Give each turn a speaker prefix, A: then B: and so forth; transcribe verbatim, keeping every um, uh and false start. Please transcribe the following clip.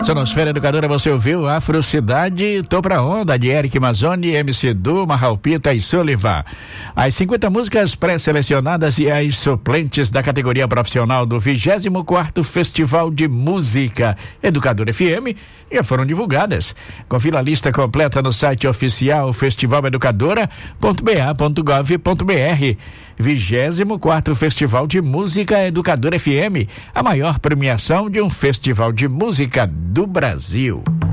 A: Sonosfera Educadora, você ouviu Afrocidade, Tô Pra Onda, de Eric Mazzoni, M C Du, Marralpita e Sullivan. As cinquenta músicas pré-selecionadas e as suplentes da categoria profissional do vigésimo quarto Festival de Música Educadora F M já foram divulgadas. Confira a lista completa no site oficial festival educadora ponto b a ponto gov ponto b r. vigésimo quarto Festival de Música Educadora F M, a maior premiação de um festival de música do Brasil.